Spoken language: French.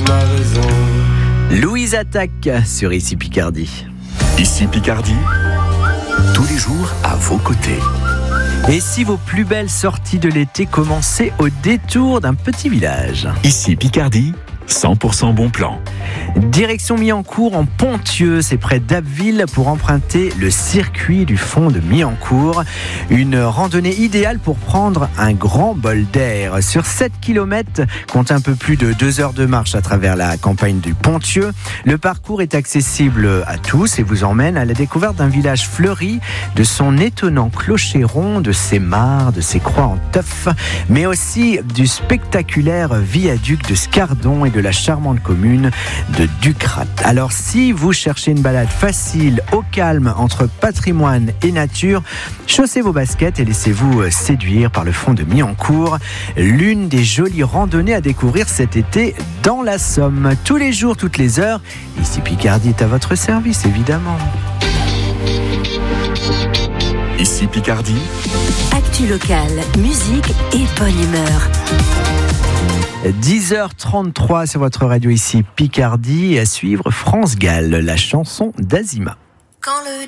ma raison. Louise Attaque sur Ici Picardie. Ici Picardie, tous les jours à vos côtés. Et si vos plus belles sorties de l'été commençaient au détour d'un petit village? Ici Picardie, 100% bon plan. Direction Miancourt en Ponthieu, c'est près d'Abbeville, pour emprunter le circuit du fond de Miancourt. Une randonnée idéale pour prendre un grand bol d'air. Sur 7 km, compte un peu plus de 2 heures de marche à travers la campagne du Ponthieu. Le parcours est accessible à tous et vous emmène à la découverte d'un village fleuri, de son étonnant clocher rond, de ses mares, de ses croix en teuf, mais aussi du spectaculaire viaduc de Scardon et de la charmante commune de Ducrat. Alors si vous cherchez une balade facile, au calme, entre patrimoine et nature, chaussez vos baskets et laissez-vous séduire par le fond de Miancourt. L'une des jolies randonnées à découvrir cet été dans la Somme. Tous les jours, toutes les heures, Ici Picardie est à votre service, évidemment. Ici Picardie, Actu locale, musique et bonne humeur. 10h33 sur votre radio Ici Picardie, à suivre France Gall, la chanson d'Azima.